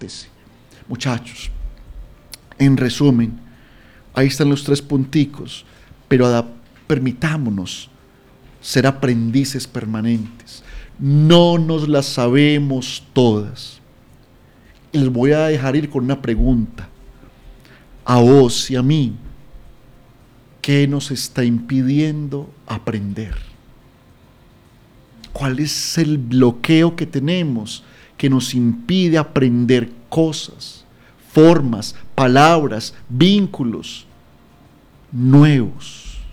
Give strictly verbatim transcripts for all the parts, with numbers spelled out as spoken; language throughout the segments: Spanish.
anótese. Muchachos, en resumen, ahí están los tres punticos, pero adap- permitámonos ser aprendices permanentes. No nos las sabemos todas. Y les voy a dejar ir con una pregunta. A vos y a mí, ¿qué nos está impidiendo aprender? ¿Cuál es el bloqueo que tenemos que nos impide aprender cosas, formas, palabras, vínculos nuevos?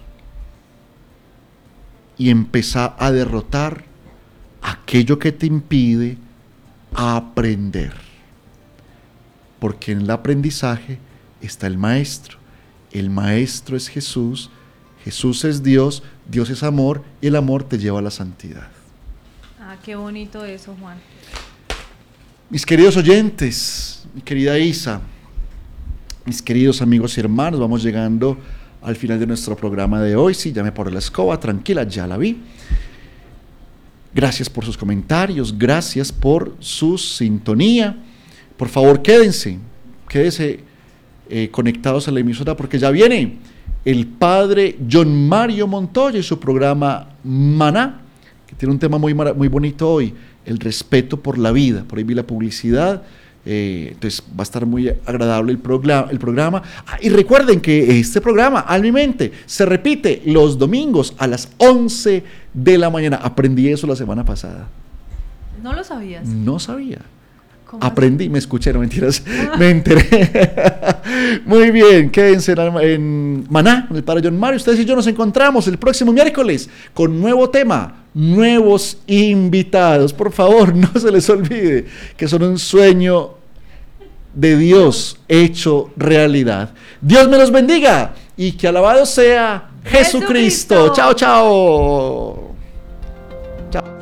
Y empezar a derrotar aquello que te impide aprender. Porque en el aprendizaje está el maestro. El maestro es Jesús, Jesús es Dios, Dios es amor y el amor te lleva a la santidad. Ah, qué bonito eso, Juan. Mis queridos oyentes, mi querida Isa, mis queridos amigos y hermanos, vamos llegando al final de nuestro programa de hoy. Sí, ya me paró la escoba, tranquila, ya la vi. Gracias por sus comentarios, gracias por su sintonía. Por favor, quédense, quédense eh, conectados a la emisora porque ya viene el padre John Mario Montoya y su programa Maná, que tiene un tema muy, muy bonito hoy, el respeto por la vida. Por ahí vi la publicidad, eh, entonces va a estar muy agradable el, programa, el programa. Ah, y recuerden que este programa, Alma y Mente, se repite los domingos a las once de la mañana. Aprendí eso la semana pasada. ¿No lo sabías? No sabía. así? Aprendí, me escuché, no mentiras, me enteré. Muy bien, quédense en, en Maná, en el padre John Mario. Ustedes y yo nos encontramos el próximo miércoles con nuevo tema, nuevos invitados. Por favor, no se les olvide que son un sueño de Dios hecho realidad. Dios me los bendiga y que alabado sea Jesucristo. Jesucristo. Chao, chao. Chao.